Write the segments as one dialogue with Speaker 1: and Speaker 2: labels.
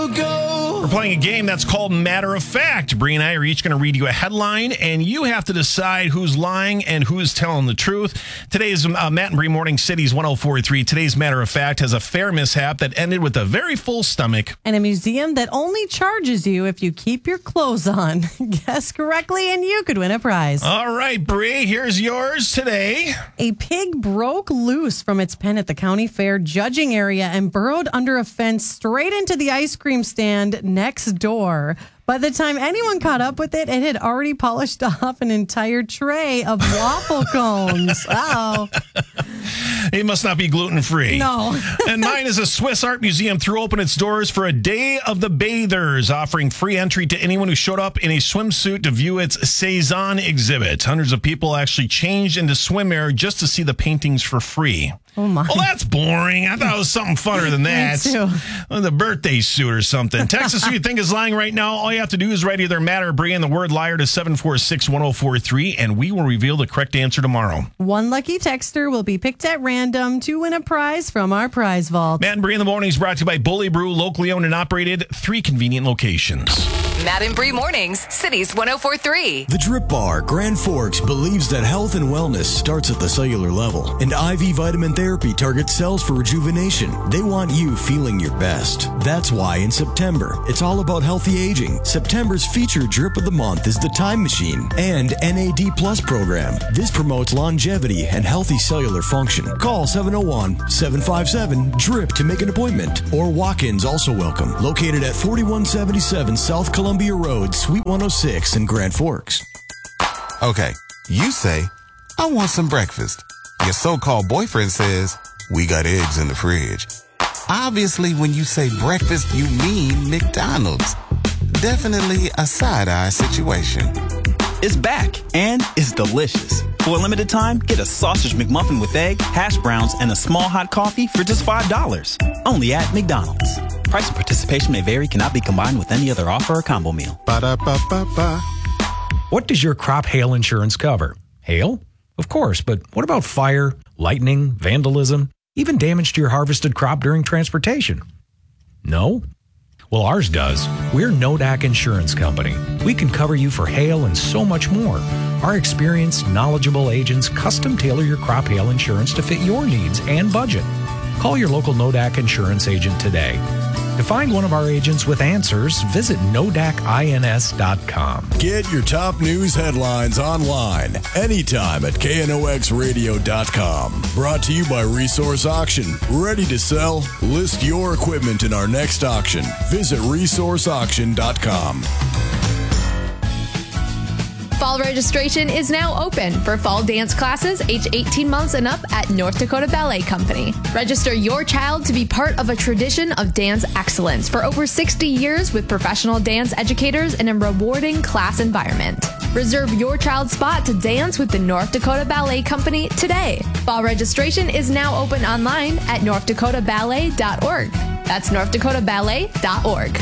Speaker 1: will go.
Speaker 2: We're playing a game that's called Matter of Fact. Bree and I are each going to read you a headline, and you have to decide who's lying and who's telling the truth. Today's Matt and Bree Morning City's 104.3. Today's Matter of Fact has a fair mishap that ended with a very full stomach.
Speaker 3: And a museum that only charges you if you keep your clothes on. Guess correctly, and you could win a prize.
Speaker 2: All right, Bree, here's yours today.
Speaker 3: A pig broke loose from its pen at the county fair judging area and burrowed under a fence straight into the ice cream stand next door. By the time anyone caught up with it, it had already polished off an entire tray of waffle cones. Uh-oh.
Speaker 2: It must not be gluten-free.
Speaker 3: No.
Speaker 2: And mine is a Swiss art museum threw open its doors for a Day of the Bathers, offering free entry to anyone who showed up in a swimsuit to view its Cézanne exhibit. Hundreds of people actually changed into swimwear just to see the paintings for free.
Speaker 3: Oh, my.
Speaker 2: Well, that's boring. I thought it was something funner than that.
Speaker 3: Me too.
Speaker 2: The birthday suit or something. Text us who you think is lying right now. All you have to do is write either Matt or Bree and the word liar to 746-1043, and we will reveal the correct answer tomorrow.
Speaker 3: One lucky texter will be picked at random to win a prize from our prize vault.
Speaker 2: Matt and Bree in the Morning is brought to you by Bully Brew, locally owned and operated, 3 convenient locations.
Speaker 4: Matt and Bree Mornings, Cities 104.3.
Speaker 1: The Drip Bar, Grand Forks, believes that health and wellness starts at the cellular level, and IV vitamin therapy targets cells for rejuvenation. They want you feeling your best. That's why in September, it's all about healthy aging. September's featured Drip of the Month is the Time Machine and NAD Plus program. This promotes longevity and healthy cellular function. Call 701-757-DRIP to make an appointment, or walk-ins also welcome. Located at 4177 South Columbia Road, Suite 106 in Grand Forks.
Speaker 5: Okay, you say, I want some breakfast. Your so-called boyfriend says, we got eggs in the fridge. Obviously, when you say breakfast, you mean McDonald's. Definitely a side-eye situation.
Speaker 6: It's back, and it's delicious. For a limited time, get a sausage McMuffin with egg, hash browns, and a small hot coffee for just $5. Only at McDonald's. Price and participation may vary, cannot be combined with any other offer or combo meal.
Speaker 5: Ba-da-ba-ba-ba.
Speaker 7: What does your crop hail insurance cover? Hail? Of course, but what about fire, lightning, vandalism, even damage to your harvested crop during transportation? No? Well, ours does. We're Nodak Insurance Company. We can cover you for hail and so much more. Our experienced, knowledgeable agents custom tailor your crop hail insurance to fit your needs and budget. Call your local Nodak Insurance agent today. To find one of our agents with answers, visit nodakins.com.
Speaker 1: Get your top news headlines online anytime at knoxradio.com. Brought to you by Resource Auction. Ready to sell? List your equipment in our next auction. Visit resourceauction.com.
Speaker 8: Fall registration is now open for fall dance classes age 18 months and up at North Dakota Ballet Company. Register your child to be part of a tradition of dance excellence for over 60 years with professional dance educators in a rewarding class environment. Reserve your child's spot to dance with the North Dakota Ballet Company today. Fall registration is now open online at northdakotaballet.org. That's northdakotaballet.org.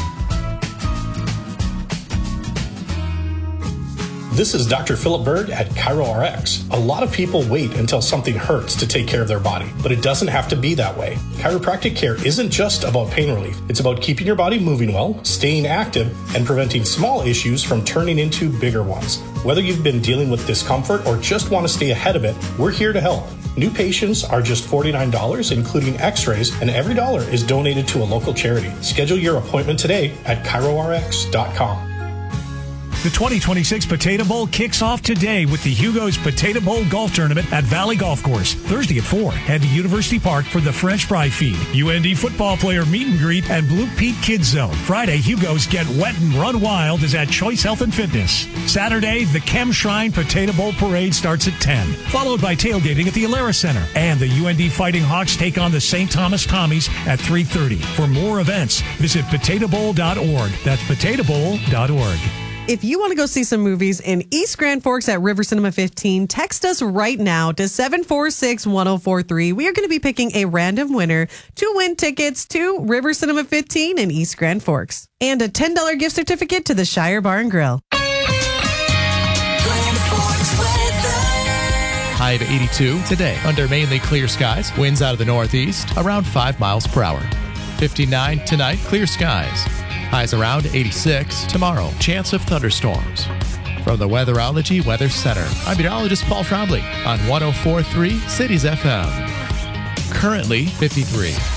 Speaker 9: This is Dr. Philip Berg at ChiroRx. A lot of people wait until something hurts to take care of their body, but it doesn't have to be that way. Chiropractic care isn't just about pain relief. It's about keeping your body moving well, staying active, and preventing small issues from turning into bigger ones. Whether you've been dealing with discomfort or just want to stay ahead of it, we're here to help. New patients are just $49, including x-rays, and every dollar is donated to a local charity. Schedule your appointment today at ChiroRx.com.
Speaker 10: The 2026 Potato Bowl kicks off today with the Hugo's Potato Bowl Golf Tournament at Valley Golf Course. Thursday at 4, head to University Park for the French Fry Feed, UND football player meet and greet, and Blue Peak Kids Zone. Friday, Hugo's Get Wet and Run Wild is at Choice Health and Fitness. Saturday, the Chem Shrine Potato Bowl Parade starts at 10, followed by tailgating at the Alara Center. And the UND Fighting Hawks take on the St. Thomas Tommies at 3:30. For more events, visit potatobowl.org. That's potatobowl.org.
Speaker 3: If you want to go see some movies in East Grand Forks at River Cinema 15, text us right now to 746-1043. We are going to be picking a random winner to win tickets to River Cinema 15 in East Grand Forks and a $10 gift certificate to the Shire Bar and Grill.
Speaker 11: High of 82 today under mainly clear skies. Winds out of the northeast around 5 miles per hour. 59 tonight, clear skies. Highs around 86. Tomorrow, chance of thunderstorms. From the Weatherology Weather Center, I'm meteorologist Paul Trombley on 104.3 Cities FM. Currently 53.